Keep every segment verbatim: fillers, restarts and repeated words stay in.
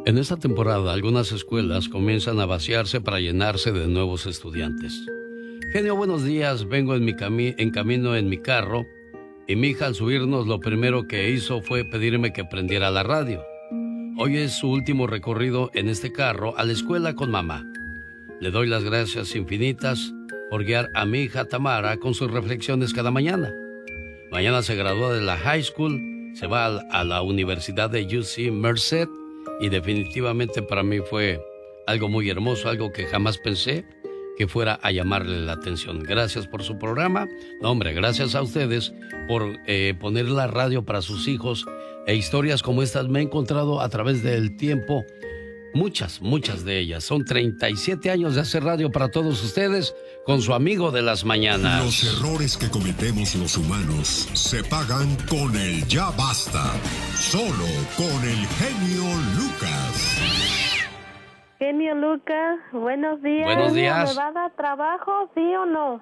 En esta temporada, algunas escuelas comienzan a vaciarse para llenarse de nuevos estudiantes. Genio, buenos días. Vengo en, mi cami- en camino en mi carro y mi hija al subirnos lo primero que hizo fue pedirme que prendiera la radio. Hoy es su último recorrido en este carro a la escuela con mamá. Le doy las gracias infinitas por guiar a mi hija Tamara con sus reflexiones cada mañana. Mañana se gradúa de la high school, se va a la Universidad de U C Merced y definitivamente para mí fue algo muy hermoso, algo que jamás pensé que fuera a llamarle la atención. Gracias por su programa. No, hombre, gracias a ustedes por eh, poner la radio para sus hijos e historias como estas me he encontrado a través del tiempo. Muchas, muchas de ellas. Son treinta y siete años de hacer radio para todos ustedes con su amigo de las mañanas. Los errores que cometemos los humanos se pagan con el ya basta. Solo con el genio Lucas. Genio Lucas, buenos días. Buenos días. ¿Me va a dar trabajo, sí o no?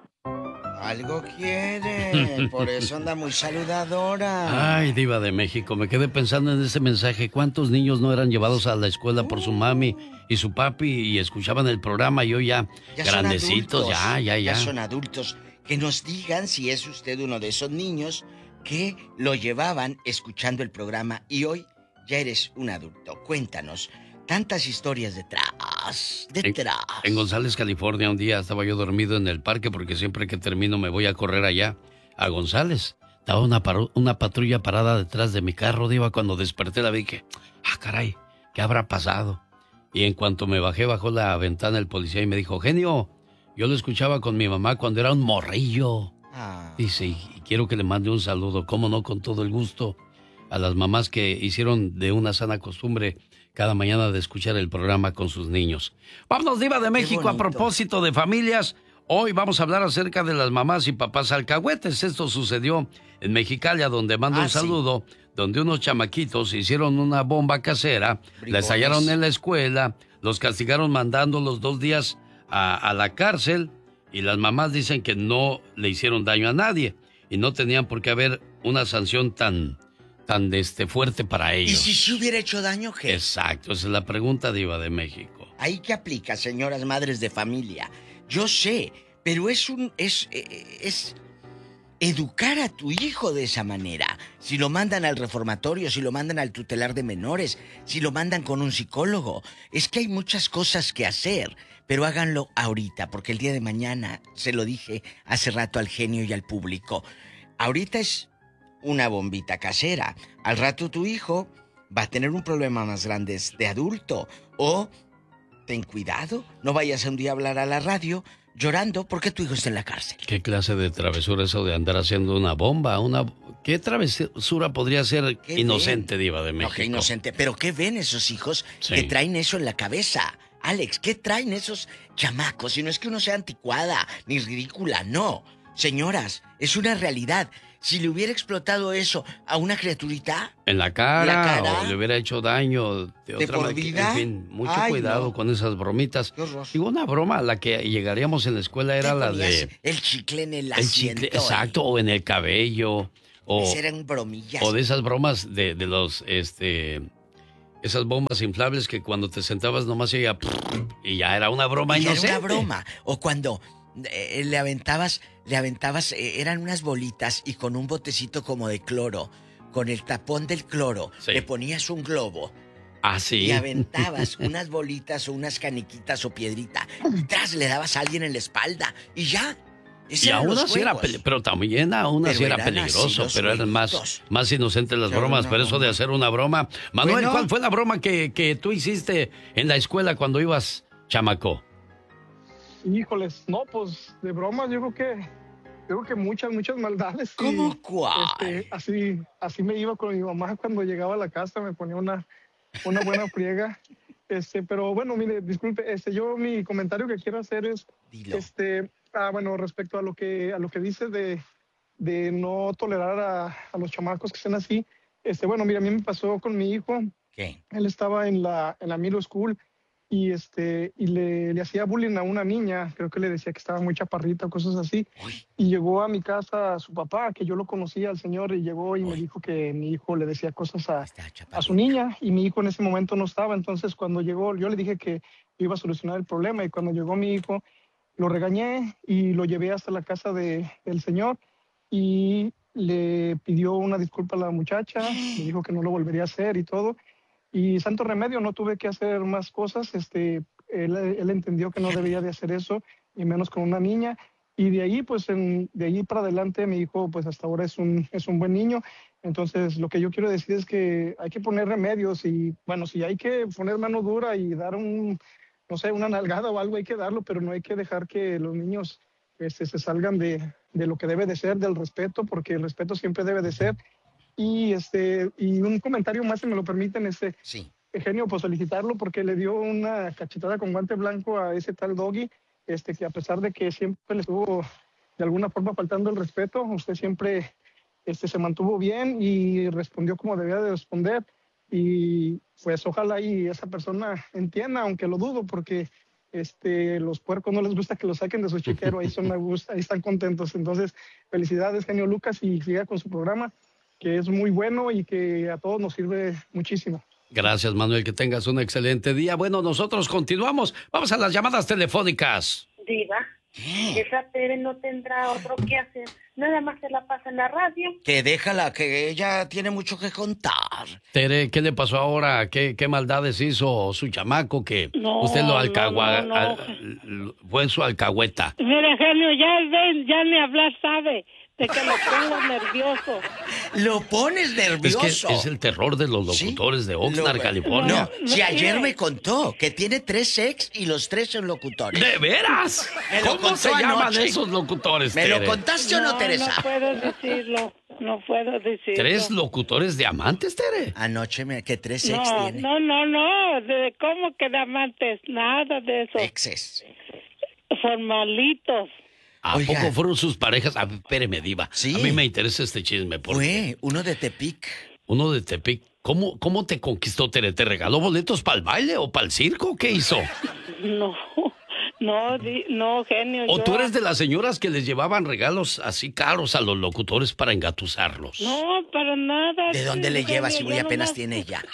Algo quiere, por eso anda muy saludadora. Ay, diva de México, me quedé pensando en ese mensaje. ¿Cuántos niños no eran llevados a la escuela por su mami y su papi y escuchaban el programa y hoy ya, ya grandecitos, ya, ya, ya. Ya son adultos. Que nos digan si es usted uno de esos niños que lo llevaban escuchando el programa y hoy ya eres un adulto. Cuéntanos. Tantas historias detrás, detrás. En, en González, California, un día estaba yo dormido en el parque porque siempre que termino me voy a correr allá, a González. Estaba una, paru- una patrulla parada detrás de mi carro, diva. Cuando desperté la vi que, ah, caray, ¿qué habrá pasado? Y en cuanto me bajé, bajó la ventana el policía y me dijo, genio, yo lo escuchaba con mi mamá cuando era un morrillo. Ah. Dice, y, y quiero que le mande un saludo, cómo no, con todo el gusto, a las mamás que hicieron de una sana costumbre cada mañana de escuchar el programa con sus niños. Vámonos, diva de México, a propósito de familias. Hoy vamos a hablar acerca de las mamás y papás alcahuetes. Esto sucedió en Mexicali, donde mando ah, un saludo, sí. Donde unos chamaquitos hicieron una bomba casera, Brigones. La estallaron en la escuela, los castigaron mandándolos dos días a, a la cárcel y las mamás dicen que no le hicieron daño a nadie y no tenían por qué haber una sanción tan... tan de este fuerte para ellos. ¿Y si se hubiera hecho daño, qué? Exacto, esa es la pregunta, diva de México. Ahí que aplica, señoras madres de familia. Yo sé, pero es un es es educar a tu hijo de esa manera. Si lo mandan al reformatorio, si lo mandan al tutelar de menores, si lo mandan con un psicólogo, es que hay muchas cosas que hacer, pero háganlo ahorita, porque el día de mañana, se lo dije hace rato al genio y al público. Ahorita es una bombita casera. Al rato tu hijo va a tener un problema más grande de adulto. O ten cuidado, no vayas a un día a hablar a la radio llorando porque tu hijo está en la cárcel. ¿Qué clase de travesura eso de andar haciendo una bomba? Una... ¿Qué travesura podría ser inocente, ven? Diva de México? No, que inocente. Pero ¿qué ven esos hijos sí. que traen eso en la cabeza? Alex, ¿qué traen esos chamacos? Y no es que uno sea anticuada ni ridícula, no. Señoras, es una realidad. Si le hubiera explotado eso a una criaturita... En la cara, la cara o le hubiera hecho daño de, de otra manera. En fin, mucho Ay, cuidado no. con esas bromitas. Digo, una broma a la que llegaríamos en la escuela era la de... El chicle en el, el asiento. Chicle, exacto, o en el cabello. O, Esas eran bromillas. O de esas bromas de, de los... este Esas bombas inflables que cuando te sentabas nomás se oía... Y ya era una broma y inocente. Era una broma. O cuando... Eh, le aventabas, le aventabas, eh, eran unas bolitas y con un botecito como de cloro, con el tapón del cloro, sí. le ponías un globo. Ah, sí. Y aventabas unas bolitas o unas caniquitas o piedrita. Y tras le dabas a alguien en la espalda. Y ya. Y aún así era, pero también aún así era peligroso, pero eran más, más inocentes las pero bromas, no, pero eso de hacer una broma. Manuel, bueno, ¿cuál fue la broma que, que tú hiciste en la escuela cuando ibas chamaco? Híjoles, no, pues de bromas yo creo que yo creo que muchas, muchas maldades. ¿Cómo cuál? Este, así, así me iba con mi mamá cuando llegaba a la casa, me ponía una, una buena friega. Este, pero bueno, mire, disculpe, este, yo mi comentario que quiero hacer es, Dilo. este, ah, bueno, respecto a lo que a lo que dice de, de no tolerar a, a los chamacos que estén así. Este, bueno, mira, a mí me pasó con mi hijo. ¿Qué? Él estaba en la en la middle school. y este y le, le hacía bullying a una niña, creo que le decía que estaba muy chaparrita, cosas así, y llegó a mi casa su papá, que yo lo conocía al señor, y llegó y me dijo que mi hijo le decía cosas a, a su niña, y mi hijo en ese momento no estaba. Entonces cuando llegó, yo le dije que iba a solucionar el problema, y cuando llegó mi hijo, lo regañé y lo llevé hasta la casa de, del señor, y le pidió una disculpa a la muchacha, le dijo que no lo volvería a hacer y todo. Y santo remedio, no tuve que hacer más cosas. Este, él, él entendió que no debía de hacer eso, y menos con una niña. Y de ahí, pues, en, de ahí para adelante, mi hijo, pues, hasta ahora es un, es un buen niño. Entonces, lo que yo quiero decir es que hay que poner remedios y, bueno, si hay que poner mano dura y dar un, no sé, una nalgada o algo, hay que darlo, pero no hay que dejar que los niños este, se salgan de, de lo que debe de ser, del respeto, porque el respeto siempre debe de ser. Y este y un comentario más, si me lo permiten, este sí. Eugenio, pues felicitarlo porque le dio una cachetada con guante blanco a ese tal Doggy, este que a pesar de que siempre le estuvo de alguna forma faltando el respeto, usted siempre este se mantuvo bien y respondió como debía de responder. Y pues ojalá y esa persona entienda, aunque lo dudo, porque este los puercos no les gusta que lo saquen de su chiquero, ahí son a gusto, ahí están contentos. Entonces, felicidades, genio Lucas, y siga con su programa, que es muy bueno y que a todos nos sirve muchísimo. Gracias, Manuel, que tengas un excelente día. Bueno, nosotros continuamos. Vamos a las llamadas telefónicas. Diva, esa Tere no tendrá otro que hacer. Nada más se la pasa en la radio. Que déjala, que ella tiene mucho que contar. Tere, ¿qué le pasó ahora? ¿Qué, qué maldades hizo su chamaco que no, usted lo alcagua... no, no, no. Al, fue su alcahueta? Mire, genio, ya ven, ya ni hablar sabe. De que lo pongo nervioso. Lo pones nervioso. Es que es el terror de los locutores, ¿sí?, de Oxnard, lo, California. No, si ayer me contó que tiene tres ex y los tres son locutores. ¿De veras? ¿Cómo se anoche? llaman esos locutores, ¿Me Tere? lo contaste o no, no, Teresa? No puedo decirlo, no puedo decirlo. ¿Tres locutores de amantes, Tere? Anoche me que tres ex no, tiene. No, no, no, de, ¿cómo que de amantes? Nada de eso. Exes. Formalitos. ¿A Oiga. poco fueron sus parejas? A, espéreme, Diva. Sí. A mí me interesa este chisme. Fue uno de Tepic. Uno de Tepic. ¿Cómo, cómo te conquistó, Tere? ¿Te regaló boletos para el baile o para el circo? ¿Qué hizo? No, no, no, genio. ¿O yo... tú eres de las señoras que les llevaban regalos así caros a los locutores para engatusarlos? No, para nada. ¿De dónde sí, le genio, llevas si muy apenas nomás... tiene ella?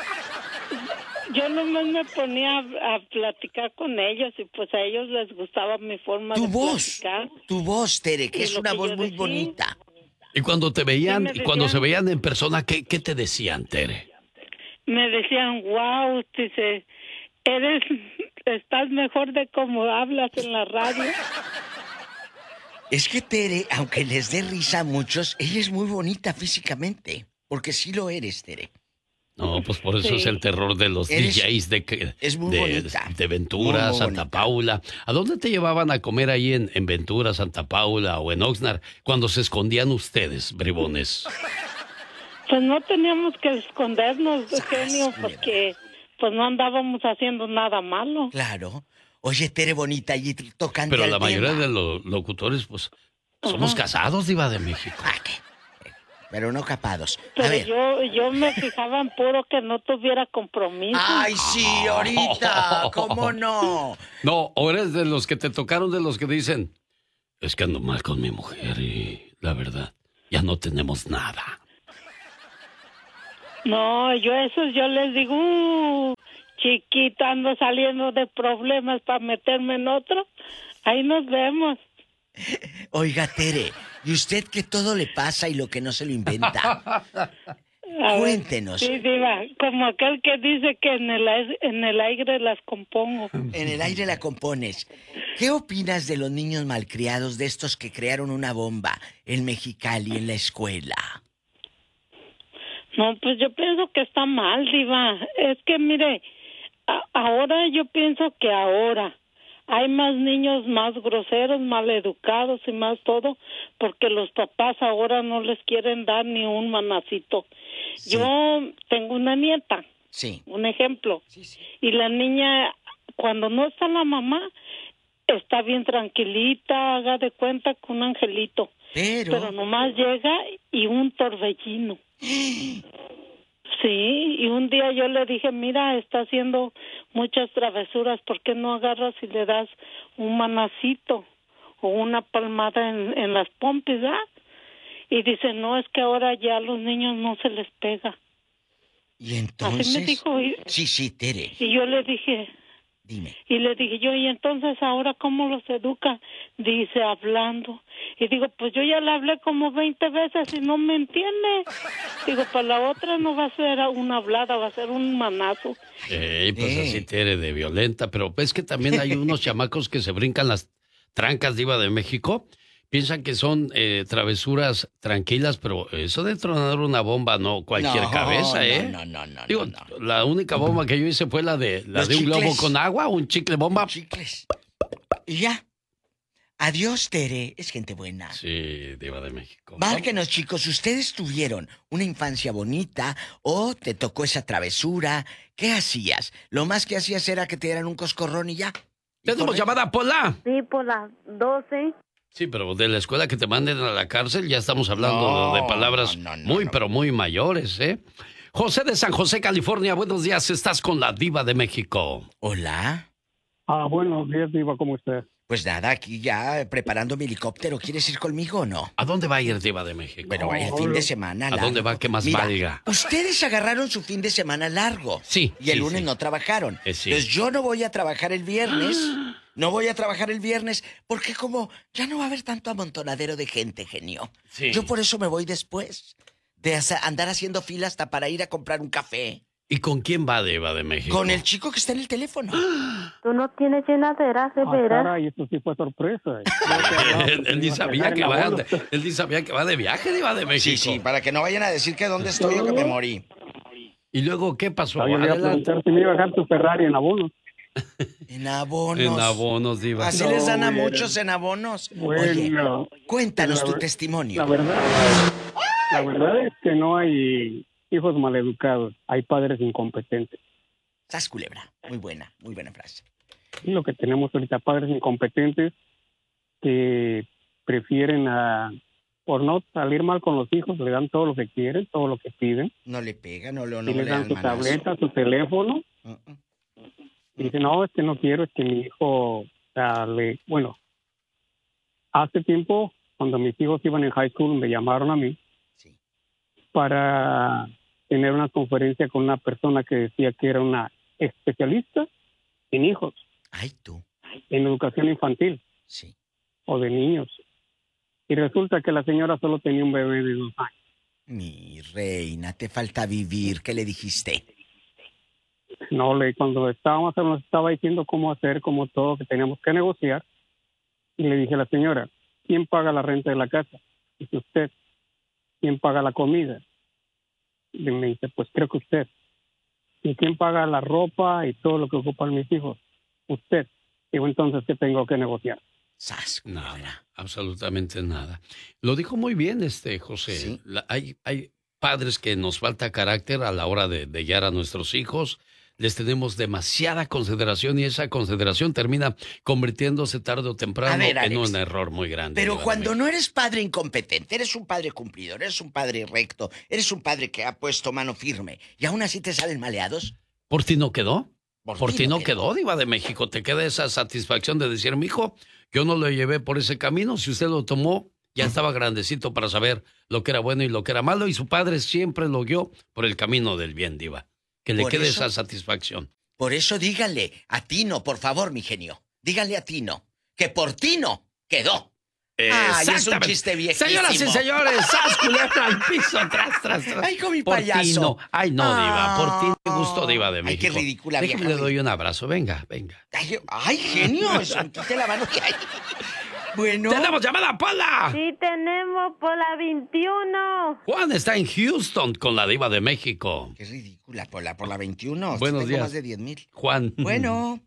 Yo nomás me ponía a, a platicar con ellos y pues a ellos les gustaba mi forma tu de voz, platicar. Tu voz, Tere, que y es una que voz muy decía. bonita. Y cuando te veían, sí, y cuando se veían en persona, ¿qué, qué te decían, Tere? Me decían, wow, dice, eres, estás mejor de cómo hablas en la radio. Es que Tere, aunque les dé risa a muchos, ella es muy bonita físicamente. Porque sí lo eres, Tere. No, pues por eso sí. es el terror de los Eres, D Js de, es muy de, bonita. de Ventura, muy, muy Santa bonita. Paula. ¿A dónde te llevaban a comer ahí en, en Ventura, Santa Paula o en Oxnard cuando se escondían ustedes, bribones? Pues no teníamos que escondernos, genio, porque pues no andábamos haciendo nada malo. Claro. Oye, Tere bonita, y tocando Pero al la tema. mayoría de los locutores, pues, somos Ajá. casados, Diva de México. ¿Ah, qué? Pero no capados. Pero a ver. yo yo me fijaba en puro que no tuviera compromiso. Ay, sí, ahorita. ¿Cómo no? No, o eres de los que te tocaron, de los que dicen, es que ando mal con mi mujer y la verdad, ya no tenemos nada. No, yo eso yo les digo, uh, chiquita, ando saliendo de problemas para meterme en otro. Ahí nos vemos. Oiga, Tere, ¿y usted que todo le pasa y lo que no se lo inventa? A Cuéntenos. Ver, sí, diva, como aquel que dice que en el, aire, en el aire las compongo. En el aire la compones. ¿Qué opinas de los niños malcriados, de estos que crearon una bomba en Mexicali en la escuela? No, pues yo pienso que está mal, diva. Es que, mire, a, ahora yo pienso que ahora hay más niños más groseros, mal educados y más todo, porque los papás ahora no les quieren dar ni un manacito. Sí. Yo tengo una nieta, sí. un ejemplo, sí, sí. Y la niña, cuando no está la mamá, está bien tranquilita, haga de cuenta con un angelito. Pero... Pero nomás llega y un torbellino. Sí, y un día yo le dije, mira, está haciendo muchas travesuras, ¿por qué no agarras y le das un manacito o una palmada en, en las pompis, ah? Y dice, no, es que ahora ya a los niños no se les pega. Y entonces... Así me dijo. Y, sí, sí, Tere. Y yo le dije... Dime. Y le dije yo, ¿y entonces ahora cómo los educa? Dice, hablando. Y digo, pues yo ya le hablé como veinte veces y no me entiende. Digo, para la otra no va a ser una hablada, va a ser un manazo. Ey, pues Eh. así Tere de violenta, pero es que también hay unos chamacos que se brincan las trancas, Diva de México. Piensan que son eh, travesuras tranquilas, pero eso de tronar una bomba, no cualquier No, cabeza, ¿eh? No, no, no, Digo, no, no. la única bomba que yo hice fue la de la Los de un chicles. globo con agua, un chicle bomba. Chicles. Y ya. Adiós, Tere. Es gente buena. Sí, Diva de México. Márquenos, chicos, ¿ustedes tuvieron una infancia bonita o te tocó esa travesura? ¿Qué hacías? Lo más que hacías era que te dieran un coscorrón y ya. ¿Y ¿Tenemos correr? llamada, Pola? Sí, por las doce. Sí, pero de la escuela que te manden a la cárcel ya estamos hablando No, de, de palabras no, no, muy, no. pero muy mayores, ¿eh? José de San José, California, buenos días, estás con la Diva de México. Hola. Ah, buenos días, Diva, ¿cómo estás? Pues nada, aquí ya preparando mi helicóptero. ¿Quieres ir conmigo o no? ¿A dónde va a ir Diva de México? Bueno, el fin de semana ¿A largo. dónde va que más Mira, valga? ustedes agarraron su fin de semana largo. Sí, Y el sí, lunes sí. no trabajaron. Eh, sí. Entonces yo no voy a trabajar el viernes. No voy a trabajar el viernes porque como ya no va a haber tanto amontonadero de gente, genio. Sí. Yo por eso me voy después de hacer- andar haciendo fila hasta para ir a comprar un café. ¿Y con quién va Diva de México? Con el chico que está en el teléfono. Tú no tienes llenadera, de Ah, veras. caray, eso sí fue sorpresa. él, él ni sabía que va, de- él ni sabía que va de viaje, Diva de México. Sí, sí, para que no vayan a decir que dónde estoy o que me morí. ¿Y luego qué pasó? Yo le iba a Adelante. preguntar si me iba a dejar tu Ferrari en abonos. En abonos. En abonos, Diva. Así No, les dan a mira. muchos en abonos. Oye, Bueno, cuéntanos la tu ver- testimonio. la verdad, la verdad es que no hay hijos maleducados, hay padres incompetentes. Sas culebra. Muy buena, muy buena frase. Y lo que tenemos ahorita, padres incompetentes que prefieren a, por no salir mal con los hijos, le dan todo lo que quieren, todo lo que piden, No le pega, no, lo- no y le le dan dan su manazo. tableta, su teléfono, Uh, uh. y dicen, no, es que no quiero, es que mi hijo, o sea, le, bueno, hace tiempo, cuando mis hijos iban en high school, me llamaron a mí Sí. para tener una conferencia con una persona que decía que era una especialista en hijos, Ay, tú. en educación infantil Sí. o de niños. Y resulta que la señora solo tenía un bebé de dos años. Mi reina, te falta vivir. ¿Qué le dijiste? No, le, cuando estábamos, nos estaba diciendo cómo hacer, cómo todo, que teníamos que negociar. Y le dije a la señora, ¿quién paga la renta de la casa? Dice usted. ¿Quién paga la comida? Y me dice, pues creo que usted. ¿Y quién paga la ropa y todo lo que ocupan mis hijos? Usted. Digo, entonces, ¿qué tengo que negociar? Sas, Nada, culebra. absolutamente nada. Lo dijo muy bien este José. Sí. La- hay, hay padres que nos falta carácter a la hora de, de guiar a nuestros hijos. Les tenemos demasiada consideración y esa consideración termina convirtiéndose tarde o temprano A ver, en Alex, un error muy grande. Pero Diva de cuando México. no eres padre incompetente, eres un padre cumplidor, eres un padre recto, eres un padre que ha puesto mano firme y aún así te salen maleados. ¿Por ti no quedó? Por, ti no quedó, Diva de México. Te queda esa satisfacción de decir, mijo, yo no lo llevé por ese camino. Si usted lo tomó, ya estaba grandecito para saber lo que era bueno y lo que era malo. Y su padre siempre lo guió por el camino del bien, Diva. Que le Por quede eso- esa satisfacción. Por eso díganle a Tino, por favor, mi genio. Díganle a Tino que por Tino quedó. Ay, es un Exactamente. chiste viejísimo. Señoras y señores, ¡sas culebra al piso! ¡Tras, tras, tras! Ay, con mi por payaso. Ti no. Ay, no, Diva. Por ti me gustó, Diva de Ay, México. qué ridícula Déjame vieja, le doy un abrazo. Venga, venga. Ay, ay, genio, sentiste la mano. Ay. Bueno. ¡Tenemos llamada, Paula! Sí, tenemos por la veintiuno. Juan está en Houston con la Diva de México. Qué ridícula, por la, por la veintiuno. Buenos Tengo días. más de diez mil. Juan. Bueno.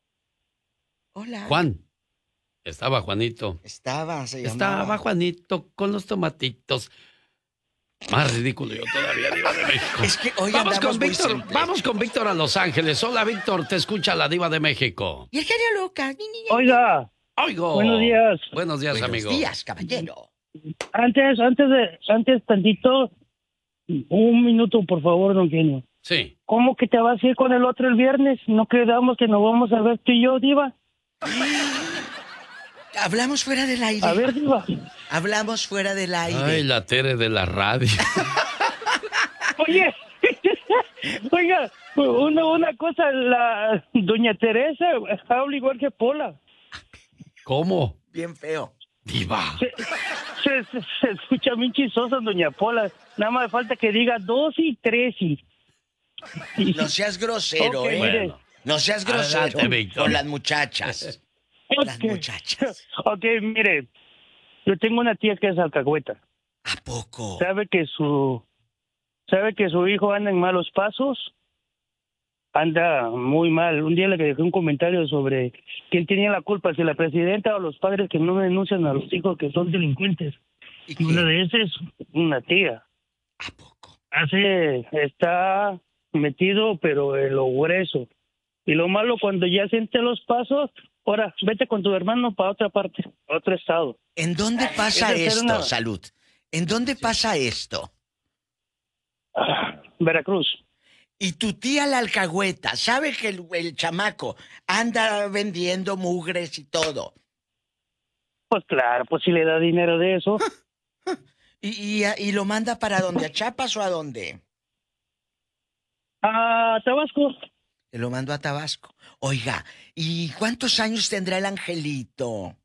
Hola. Juan. Estaba Juanito. Estaba, se llamaba. Estaba Juanito con los tomatitos. Más ridículo yo todavía, Diva de México. Es que hoy vamos andamos con muy Víctor, simples. vamos con Víctor a Los Ángeles. Hola, Víctor, te escucha la Diva de México. Y el genio Lucas. Ni, ni, ni. Oiga, Oigo. buenos días. Buenos días, Buenos amigo. días, caballero. Antes, antes de, antes tantito, un minuto, por favor, don Genio. Sí. ¿cómo que te vas a ir con el otro el viernes? ¿No quedamos que nos vamos a ver tú y yo, Diva? Hablamos fuera del aire. A ver, Diva. Hablamos fuera del aire. Ay, la Tere de la radio. Oye, oiga, una, una cosa, la doña Teresa habla igual que Pola. ¿Cómo? Bien feo. Diva. Se, se, se, se escucha bien chistosa, doña Pola. Nada más falta que diga dos y tres y... No seas grosero, Ok, ¿eh? mire. No seas grosero Adelante, Víctor. con las muchachas. Las Ok. muchachas. Ok, mire, yo tengo una tía que es alcahueta. ¿A poco? Sabe que su sabe que su hijo anda en malos pasos, anda muy mal. Un día le dejé un comentario sobre quién tenía la culpa, si la presidenta o los padres que no denuncian a los hijos que son delincuentes. ¿Y Y una qué? de esas es una tía. ¿A poco? Hace, está metido, pero en lo grueso. Y lo malo, cuando ya siente los pasos, ahora vete con tu hermano para otra parte, a otro estado. ¿En dónde pasa Esa es esto, una- Salud? ¿En dónde pasa esto? Ah, Veracruz. Y tu tía la alcahueta, sabe que el, el chamaco anda vendiendo mugres y todo. Pues claro, pues si le da dinero de eso. ¿Y, y, y lo manda para dónde? ¿A Chiapas o a dónde? A Tabasco. Te lo mando a Tabasco. Oiga, ¿y cuántos años tendrá el angelito?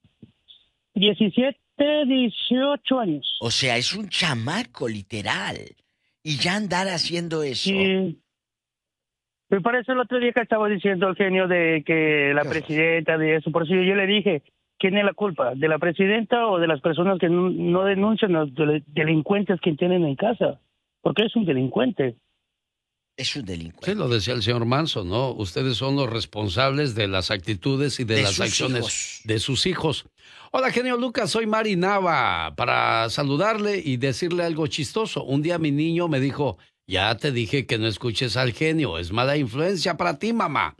diecisiete, dieciocho años. O sea, es un chamaco, literal. Y ya andar haciendo eso. Sí. Me parece el otro día que estaba diciendo el genio de que la Qué presidenta de eso. Por eso yo le dije, ¿quién es la culpa? ¿De la presidenta o de las personas que no, no denuncian a los del- delincuentes que tienen en casa? Porque es un delincuente. Es un delincuente. Sí, lo decía el señor Manso, ¿no? Ustedes son los responsables de las actitudes y de, De las sus acciones hijos. de sus hijos. Hola, genio Lucas, soy Mari Nava, para saludarle y decirle algo chistoso. Un día mi niño me dijo, ya te dije que no escuches al genio, es mala influencia para ti, mamá.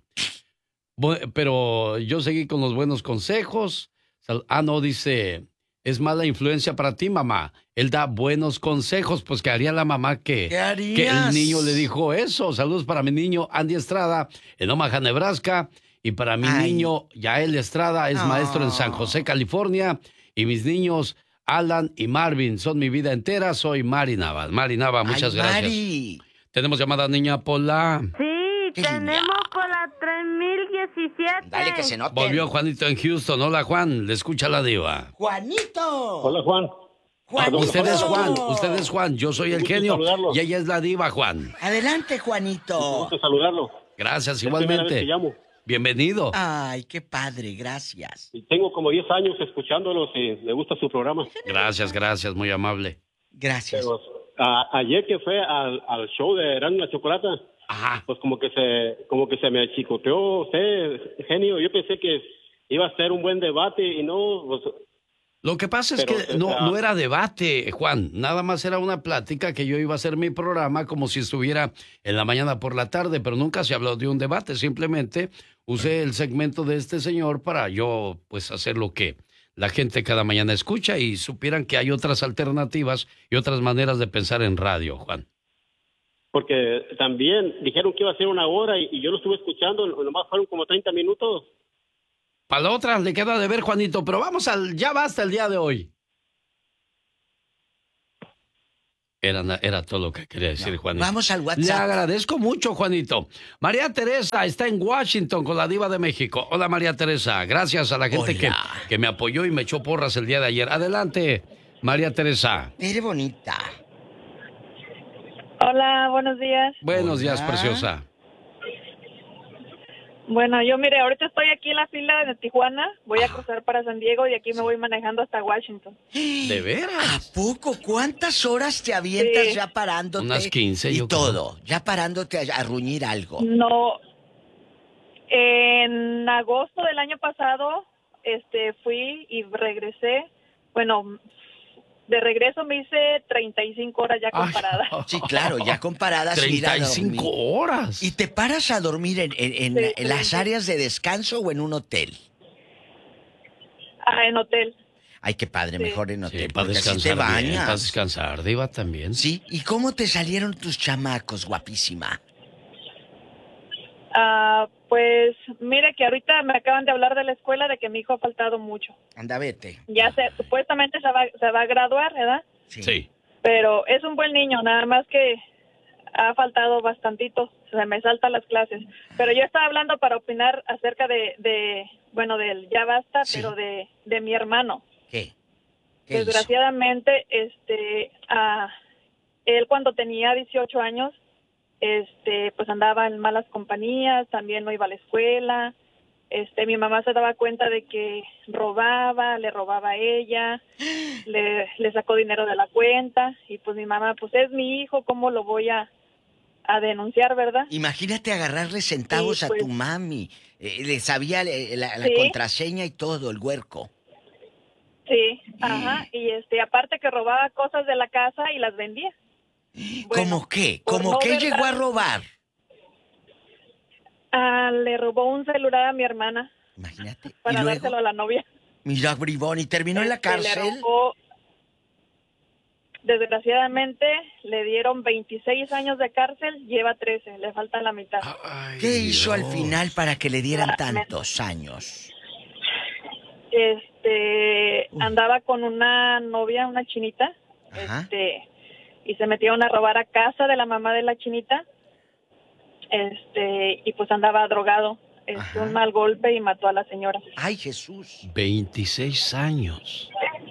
Bu- Pero yo seguí con los buenos consejos. Sal- Ah, no, dice, es mala influencia para ti, mamá. Él da buenos consejos, pues ¿qué haría la mamá que, ¿Qué harías? que el niño le dijo eso? Saludos para mi niño Andy Estrada en Omaha, Nebraska. Y para mi Ay. niño Yael Estrada es Oh. maestro en San José, California. Y mis niños Alan y Marvin son mi vida entera. Soy Mari Nava. Mari Nava, muchas Ay, gracias. Mari. Tenemos llamada niña Pola. Sí, Qué tenemos linda. por la tres mil diecisiete. Dale que se note. Volvió Juanito en Houston. Hola, Juan. Le escucha la diva. ¡Juanito! Hola, Juan. ¡Juanito! Usted es Juan, usted es Juan, yo soy el Gusto genio saludarlo. y ella es la diva, Juan. Adelante, Juanito. Gusto saludarlo. Gracias, Es la primera vez igualmente. que llamo. Bienvenido. Ay, qué padre, gracias. Y tengo como diez años escuchándolos y me gusta su programa. Gracias, gracias, muy amable. Gracias. Pero a- ayer que fue al, al show de Eran la Chocolata, Ajá. pues como que se como que se me chicoteó usted, genio. Yo pensé que iba a ser un buen debate y no, pues, Lo que pasa es Pero, que o no, sea- no era debate, Juan. Nada más era una plática que yo iba a hacer mi programa como si estuviera en la mañana por la tarde, pero nunca se habló de un debate. Simplemente usé el segmento de este señor para yo, pues, hacer lo que la gente cada mañana escucha y supieran que hay otras alternativas y otras maneras de pensar en radio, Juan. porque también dijeron que iba a ser una hora y, y yo lo estuve escuchando, nomás fueron como treinta minutos. Para la otra le queda de ver, Juanito, pero vamos al ya basta el día de hoy. Era, na- era todo lo que quería decir, Juanito. Vamos al Le WhatsApp. agradezco mucho, Juanito. María Teresa está en Washington con la diva de México. Hola, María Teresa. Gracias a la gente que, Hola. que me apoyó y me echó porras el día de ayer. Adelante, María Teresa. Eres bonita. Hola, buenos días. Buenos días, Hola. preciosa. Bueno, yo mire, ahorita estoy aquí en la fila de Tijuana, voy a cruzar para San Diego y aquí me voy manejando hasta Washington. ¿De ¿A veras? poco? ¿Cuántas horas te avientas Sí. ya parándote? Unas quince, Y yo creo. todo, ya parándote a, a ruñir algo. No, en agosto del año pasado, este, fui y regresé, bueno, de regreso me hice treinta y cinco horas ya Ay. comparadas. Sí, claro, ya comparadas ir a treinta y cinco dormir. horas. ¿Y te paras a dormir en, en- en- Sí, en las sí. áreas de descanso o en un hotel? Ah, en hotel. Ay, qué padre, Sí. mejor en Sí, hotel. para porque así te descansar bien, bañas. para descansar, diva también. Sí, ¿y cómo te salieron tus chamacos, guapísima? Ah, pues mire que ahorita me acaban de hablar de la escuela de que mi hijo ha faltado mucho. Anda, vete. Ya se, supuestamente se va, se va a graduar, ¿verdad? Sí. Sí. Pero es un buen niño, nada más que ha faltado bastantito, se me saltan las clases. Pero yo estaba hablando para opinar acerca de, de bueno, del ya basta, Sí. pero de, de mi hermano. ¿Qué? ¿Qué hizo? Desgraciadamente, este, ah, él cuando tenía dieciocho años, este, pues andaba en malas compañías, también no iba a la escuela. Este, mi mamá se daba cuenta de que robaba, le robaba a ella, le, le sacó dinero de la cuenta y pues mi mamá, pues es mi hijo, ¿cómo lo voy a, a denunciar, verdad? Imagínate agarrarle centavos Sí, a pues. tu mami. Eh, le sabía eh, la, la Sí. contraseña y todo, el huerco. Sí, ajá, y este, aparte que robaba cosas de la casa y las vendía. Bueno, ¿Cómo qué? por ¿Cómo no qué verdad- llegó a robar? Ah, le robó un celular a mi hermana Imagínate. Y para luego, dárselo a la novia. mira, bribón, ¿y terminó en la Este, le cárcel? robó- desgraciadamente le dieron veintiséis años de cárcel, lleva trece, le falta la mitad. Ay, ¿Qué hizo al Dios. final para que le dieran Ah, tantos años? Este, andaba con una novia, una chinita, Ajá. este, y se metieron a robar a casa de la mamá de la chinita, este, y pues andaba drogado, este, Ajá. un mal golpe y mató a la señora. Ay, Jesús. veintiséis años.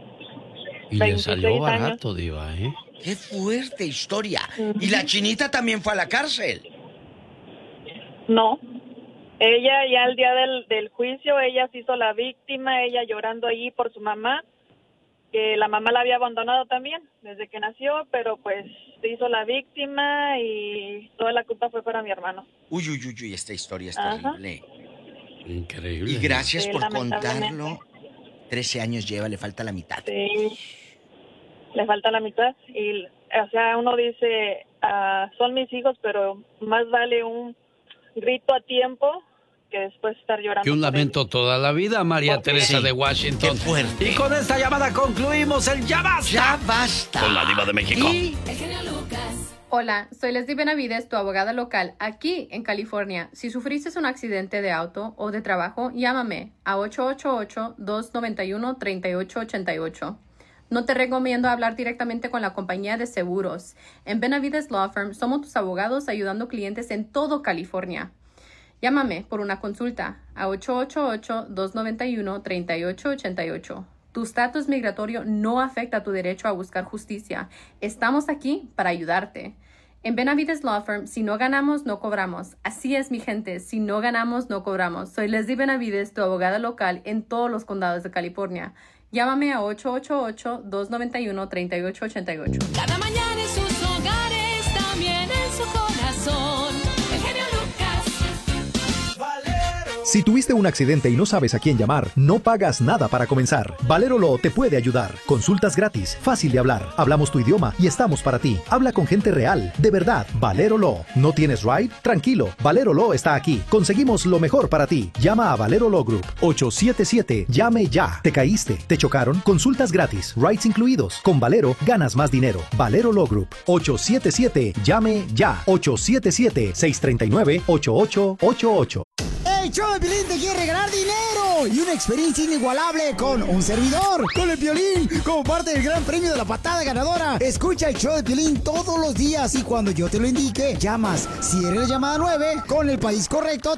Y le veintiséis salió años. barato, Diva, ¿eh? Qué fuerte historia. ¿Y la chinita también fue a la cárcel? No, ella ya el día del, del juicio, ella se hizo la víctima, ella llorando allí por su mamá, que la mamá la había abandonado también desde que nació, pero pues se hizo la víctima y toda la culpa fue para mi hermano. Uy, uy, uy, uy, esta historia es Ajá. terrible. Increíble. Y gracias Sí, por lamentablemente. contarlo. trece años lleva, le falta la mitad. Sí, le falta la mitad y, o sea, uno dice, ah, son mis hijos, pero más vale un grito a tiempo que después estar llorando. Que un por lamento toda la vida, María Sí. Teresa de Washington. Qué fuerte. Y con esta llamada concluimos el Ya Basta. ¡Ya basta! Con la Diva de México. ¿Y? Hola, soy Leslie Benavides, tu abogada local aquí en California. Si sufriste un accidente de auto o de trabajo, llámame a ocho ocho ocho, dos nueve uno, tres ocho ocho ocho. No te recomiendo hablar directamente con la compañía de seguros. En Benavides Law Firm somos tus abogados ayudando clientes en todo California. Llámame por una consulta a ocho ocho ocho, dos nueve uno, tres ocho ocho ocho. Tu estatus migratorio no afecta tu derecho a buscar justicia. Estamos aquí para ayudarte. En Benavides Law Firm, si no ganamos, no cobramos. Así es, mi gente, si no ganamos, no cobramos. Soy Leslie Benavides, tu abogada local en todos los condados de California. Llámame a ocho ocho ocho, dos nueve uno, tres ocho ocho ocho. Cada mañana en sus hogares, también en su corazón. El genio Lucas. Si tuviste un accidente y no sabes a quién llamar, no pagas nada para comenzar. Valero Law te puede ayudar. Consultas gratis, fácil de hablar. Hablamos tu idioma y estamos para ti. Habla con gente real, de verdad. Valero Law. ¿No tienes ride? Tranquilo, Valero Law está aquí. Conseguimos lo mejor para ti. Llama a Valero Law Group. ocho siete siete, llame ya. ¿Te caíste? ¿Te chocaron? Consultas gratis, rides incluidos. Con Valero ganas más dinero. Valero Law Group. ocho siete siete, llame ya. ocho siete siete, seis tres nueve, ocho ocho ocho ocho. El show de Piolín te quiere regalar dinero y una experiencia inigualable con un servidor, con el Piolín, como parte del gran premio de la patada ganadora. Escucha el show de Piolín todos los días y cuando yo te lo indique, llamas. Si eres la llamada nueve, con el país correcto,